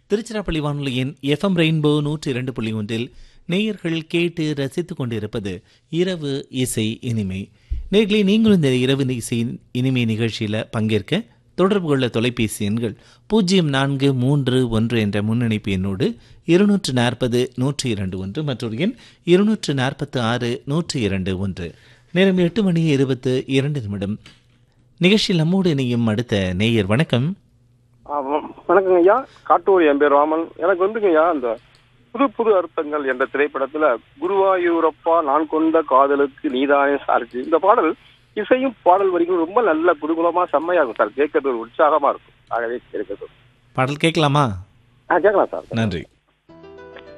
திருச்சிராப்பள்ளி வானொலியின் FM rainbow 102.1 நேயர்கள் கேட்டு ரசித்துக் கொண்டிருப்பது இரவு இசை இனிமை. நேர்களே, நீங்களும் இந்த இரவு இசை இனிமை நிகழ்ச்சியில் பங்கேற்க தொடர்பு கொள்ள தொலைபேசி எண்கள் 0431 என்ற முன்னணிப்பு எண்ணோடு 240-102 மற்றொரு எண் 246-102. நேரம் 8:22 நிகழ்ச்சியில் நம்மோடு இணையும் அடுத்த நேயர். வணக்கம். வணக்கங்க ஐயா. காட்டூர் என் பேர் ராமன். எனக்கு வந்துங்க ஐயா, அந்த புது புது அர்த்தங்கள் என்ற திரைப்படத்துல குருவாயூரப்பா நான் கொண்ட காதலுக்கு நீதானே சார்ஜி, இந்த பாடல் இசையும் பாடல் வரிகளும் ரொம்ப நல்ல குதூகலமா செம்மையா இருக்கும் சார். கேட்கறது ஒரு உற்சாகமா இருக்கும். ஆகவே கேட்கறது பாடல் கேட்கலாமா? கேட்கலாம் சார். நன்றி.